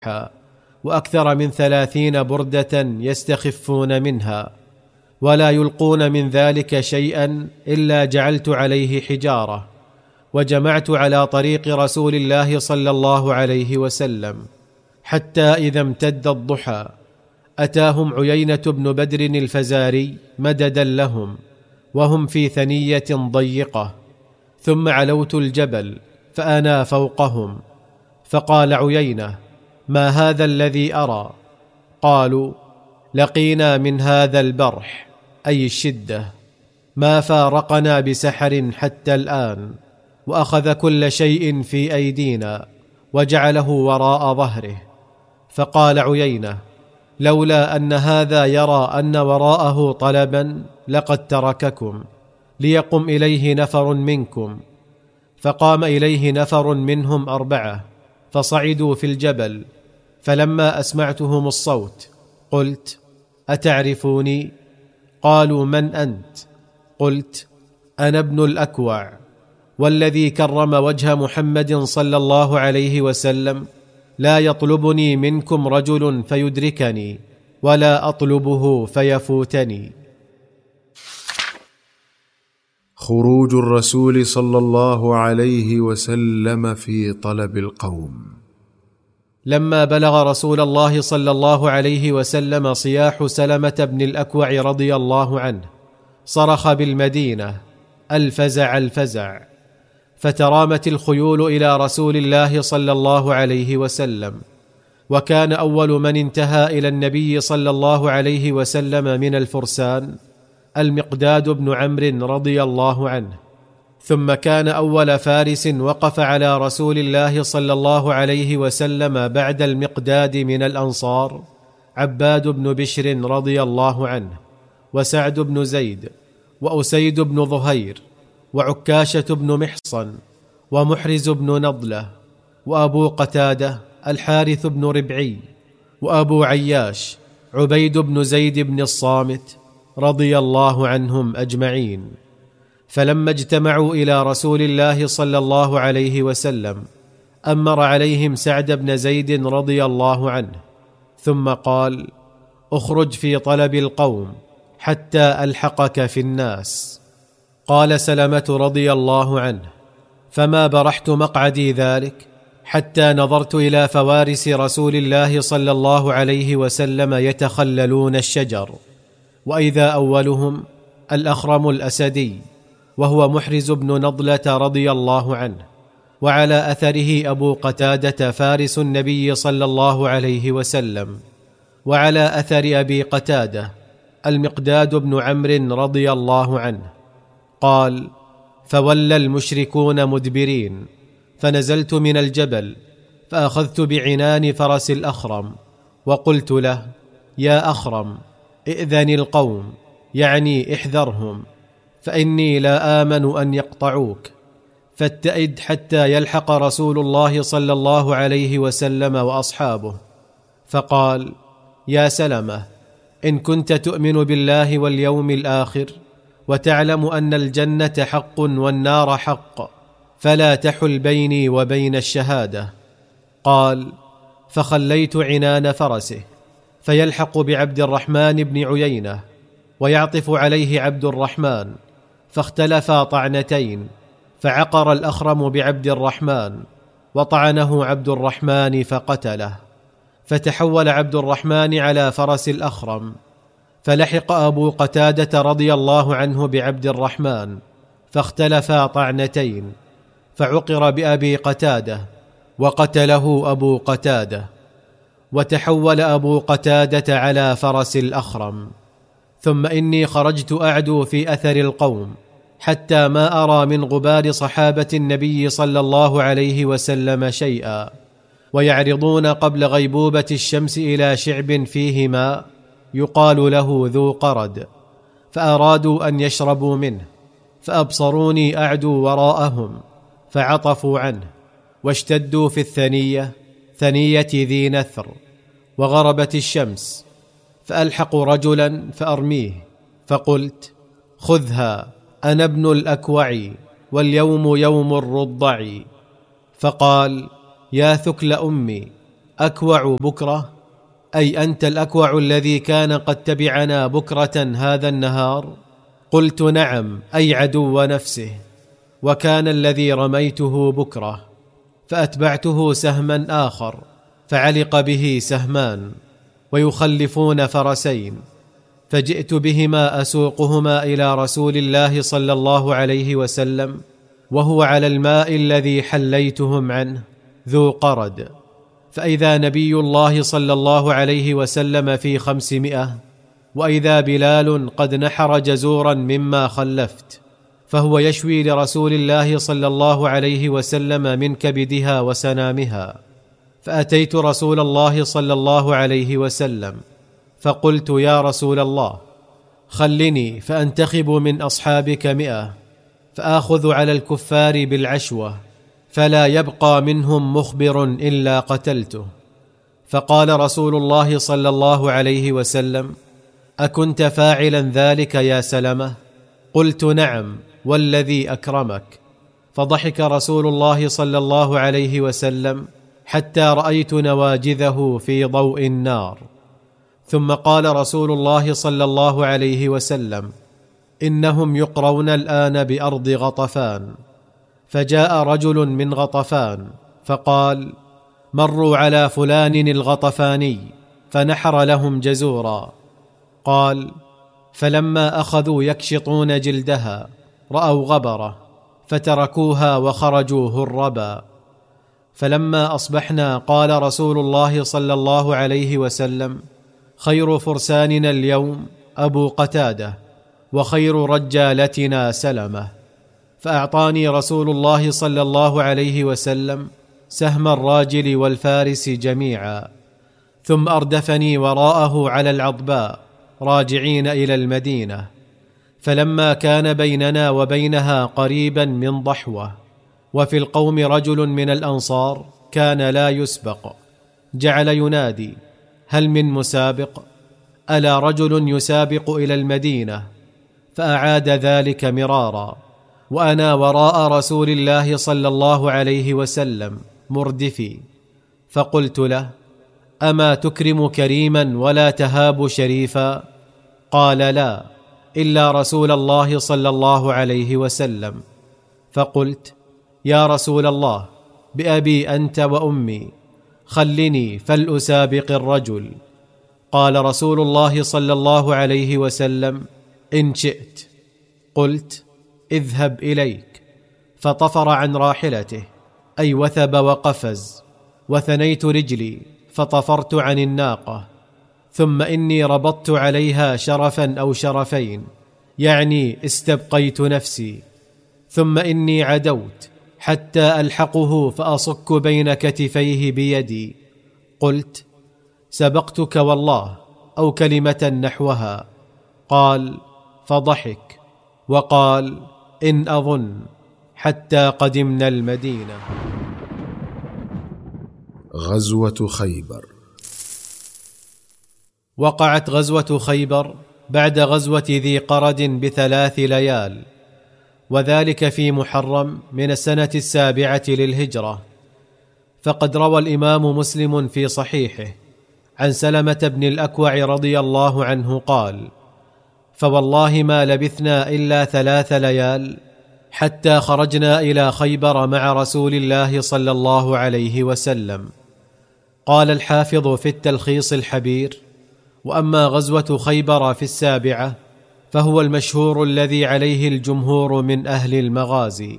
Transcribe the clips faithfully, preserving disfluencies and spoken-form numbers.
وأكثر من ثلاثين بردة يستخفون منها، ولا يلقون من ذلك شيئا إلا جعلت عليه حجارة، وجمعت على طريق رسول الله صلى الله عليه وسلم، حتى إذا امتد الضحى أتاهم عيينة بن بدر الفزاري مددا لهم وهم في ثنية ضيقة، ثم علوت الجبل فأنا فوقهم، فقال عيينة: ما هذا الذي أرى؟ قالوا: لقينا من هذا البرح، أي الشدة، ما فارقنا بسحر حتى الآن، وأخذ كل شيء في أيدينا وجعله وراء ظهره. فقال عيينة: لولا أن هذا يرى أن وراءه طلبا لقد ترككم، ليقم إليه نفر منكم. فقام إليه نفر منهم أربعة، فصعدوا في الجبل، فلما أسمعتهم الصوت قلت: أتعرفوني؟ قالوا: من أنت؟ قلت: أنا ابن الأكوع، والذي كرم وجه محمد صلى الله عليه وسلم لا يطلبني منكم رجل فيدركني، ولا أطلبه فيفوتني. خروج الرسول صلى الله عليه وسلم في طلب القوم. لما بلغ رسول الله صلى الله عليه وسلم صياح سلمة بن الأكوع رضي الله عنه، صرخ بالمدينة: الفزع الفزع! فترامت الخيول إلى رسول الله صلى الله عليه وسلم، وكان أول من انتهى إلى النبي صلى الله عليه وسلم من الفرسان المقداد بن عمرو رضي الله عنه، ثم كان أول فارس وقف على رسول الله صلى الله عليه وسلم بعد المقداد من الأنصار عباد بن بشر رضي الله عنه، وسعد بن زيد، وأسيد بن ظهير، وعكاشة بن محصن، ومحرز بن نضلة، وأبو قتادة الحارث بن ربعي، وأبو عياش عبيد بن زيد بن الصامت رضي الله عنهم أجمعين. فلما اجتمعوا إلى رسول الله صلى الله عليه وسلم أمر عليهم سعد بن زيد رضي الله عنه، ثم قال: اخرج في طلب القوم حتى ألحقك في الناس. قال سلمة رضي الله عنه: فما برحت مقعدي ذلك حتى نظرت إلى فوارس رسول الله صلى الله عليه وسلم يتخللون الشجر، وإذا أولهم الأخرم الأسدي وهو محرز بن نضلة رضي الله عنه، وعلى أثره أبو قتادة فارس النبي صلى الله عليه وسلم، وعلى أثر أبي قتادة المقداد بن عمرو رضي الله عنه. قال: فولى المشركون مدبرين، فنزلت من الجبل فأخذت بعنان فرس الأخرم، وقلت له: يا أخرم، ائذن القوم، يعني احذرهم، فإني لا آمن أن يقطعوك، فاتئد حتى يلحق رسول الله صلى الله عليه وسلم وأصحابه. فقال: يا سلمة، إن كنت تؤمن بالله واليوم الآخر وتعلم أن الجنة حق والنار حق، فلا تحل بيني وبين الشهادة. قال: فخليت عنان فرسه فيلحق بعبد الرحمن بن عيينة، ويعطف عليه عبد الرحمن، فاختلفا طعنتين، فعقر الأخرم بعبد الرحمن، وطعنه عبد الرحمن فقتله، فتحول عبد الرحمن على فرس الأخرم، فلحق أبو قتادة رضي الله عنه بعبد الرحمن، فاختلفا طعنتين، فعقر بأبي قتادة وقتله أبو قتادة، وتحول أبو قتادة على فرس الأخرم. ثم إني خرجت أعدو في أثر القوم حتى ما أرى من غبار صحابة النبي صلى الله عليه وسلم شيئا، ويعرضون قبل غيبوبة الشمس إلى شعب فيه ماء يقال له ذو قرد، فأرادوا أن يشربوا منه، فأبصروني أعدو وراءهم، فعطفوا عنه، واشتدوا في الثنية، ثنية ذي نثر، وغربت الشمس، فألحق رجلا فأرميه، فقلت: خذها، أنا ابن الأكوع، واليوم يوم الرضع. فقال: يا ثكل أمي، أكوع بكرة؟ أي أنت الأكوع الذي كان قد تبعنا بكرة هذا النهار؟ قلت نعم، أي عدو نفسه. وكان الذي رميته بكرة، فأتبعته سهما آخر، فعلق به سهمان ويخلفون فرسين، فجئت بهما أسوقهما إلى رسول الله صلى الله عليه وسلم وهو على الماء الذي حليتهم عنه ذو قرد، فإذا نبي الله صلى الله عليه وسلم في خمسمائة، وإذا بلال قد نحر جزورا مما خلفت، فهو يشوي لرسول الله صلى الله عليه وسلم من كبدها وسنامها. فأتيت رسول الله صلى الله عليه وسلم فقلت يا رسول الله، خلني فأنتخب من أصحابك مئة، فآخذ على الكفار بالعشوة، فلا يبقى منهم مخبر إلا قتلته. فقال رسول الله صلى الله عليه وسلم: أكنت فاعلا ذلك يا سلمة؟ قلت نعم والذي أكرمك. فضحك رسول الله صلى الله عليه وسلم حتى رأيت نواجذه في ضوء النار. ثم قال رسول الله صلى الله عليه وسلم: إنهم يقرون الآن بأرض غطفان. فجاء رجل من غطفان فقال: مروا على فلان الغطفاني، فنحر لهم جزورا. قال: فلما أخذوا يكشطون جلدها رأوا غبرة، فتركوها وخرجوا هربا. فلما أصبحنا قال رسول الله صلى الله عليه وسلم: خير فرساننا اليوم أبو قتادة، وخير رجالتنا سلمة. فأعطاني رسول الله صلى الله عليه وسلم سهم الراجل والفارس جميعا، ثم أردفني وراءه على العضباء راجعين إلى المدينة. فلما كان بيننا وبينها قريبا من ضحوة، وفي القوم رجل من الأنصار كان لا يسبق، جعل ينادي: هل من مسابق؟ ألا رجل يسابق إلى المدينة؟ فأعاد ذلك مرارا، وأنا وراء رسول الله صلى الله عليه وسلم مردفي. فقلت له: أما تكرم كريما ولا تهاب شريفا؟ قال: لا، إلا رسول الله صلى الله عليه وسلم. فقلت: يا رسول الله، بأبي أنت وأمي، خلني فلأسابق الرجل. قال رسول الله صلى الله عليه وسلم: إن شئت. قلت: اذهب إليك. فطفر عن راحلته، أي وثب وقفز، وثنيت رجلي فطفرت عن الناقة، ثم إني ربطت عليها شرفا أو شرفين، يعني استبقيت نفسي، ثم إني عدوت حتى ألحقه فأصك بين كتفيه بيدي. قلت: سبقتك والله، أو كلمة نحوها. قال: فضحك وقال: إن أظن، حتى قدمنا المدينة. غزوة خيبر. وقعت غزوة خيبر بعد غزوة ذي قرد بثلاث ليال، وذلك في محرم من السنة السابعة للهجرة. فقد روى الإمام مسلم في صحيحه عن سلمة بن الأكوع رضي الله عنه قال: فوالله ما لبثنا إلا ثلاث ليال حتى خرجنا إلى خيبر مع رسول الله صلى الله عليه وسلم. قال الحافظ في التلخيص الحبير: وأما غزوة خيبر في السابعة فهو المشهور الذي عليه الجمهور من أهل المغازي.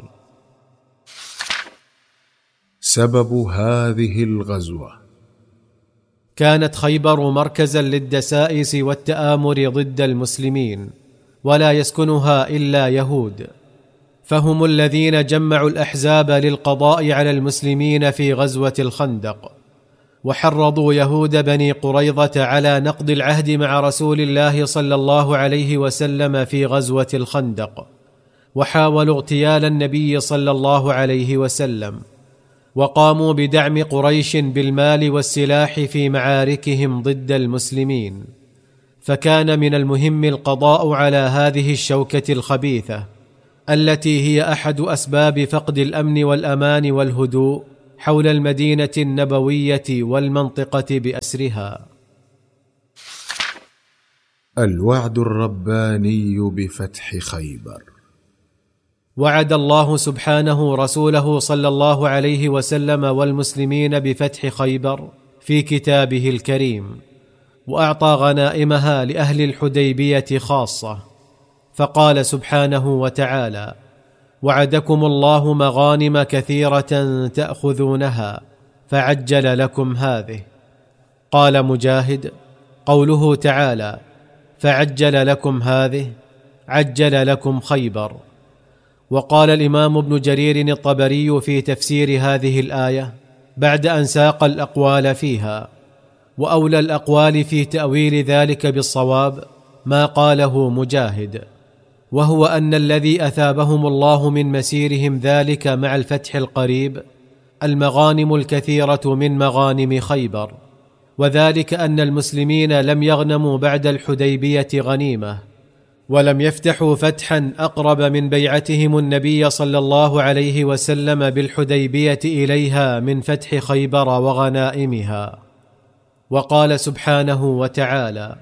سبب هذه الغزوة: كانت خيبر مركزا للدسائس والتآمر ضد المسلمين، ولا يسكنها إلا يهود، فهم الذين جمعوا الأحزاب للقضاء على المسلمين في غزوة الخندق، وحرضوا يهود بني قريظة على نقض العهد مع رسول الله صلى الله عليه وسلم في غزوة الخندق، وحاولوا اغتيال النبي صلى الله عليه وسلم، وقاموا بدعم قريش بالمال والسلاح في معاركهم ضد المسلمين. فكان من المهم القضاء على هذه الشوكة الخبيثة التي هي أحد أسباب فقد الأمن والأمان والهدوء حول المدينة النبوية والمنطقة بأسرها. الوعد الرباني بفتح خيبر. وعد الله سبحانه رسوله صلى الله عليه وسلم والمسلمين بفتح خيبر في كتابه الكريم، وأعطى غنائمها لأهل الحديبية خاصة، فقال سبحانه وتعالى: وعدكم الله مغانم كثيرة تأخذونها فعجل لكم هذه. قال مجاهد: قوله تعالى فعجل لكم هذه عجل لكم خيبر. وقال الإمام ابن جرير الطبري في تفسير هذه الآية بعد أن ساق الأقوال فيها: وأولى الأقوال في تأويل ذلك بالصواب ما قاله مجاهد، وهو أن الذي أثابهم الله من مسيرهم ذلك مع الفتح القريب المغانم الكثيرة من مغانم خيبر، وذلك أن المسلمين لم يغنموا بعد الحديبية غنيمة، ولم يفتحوا فتحا أقرب من بيعتهم النبي صلى الله عليه وسلم بالحديبية إليها من فتح خيبر وغنائمها. وقال سبحانه وتعالى: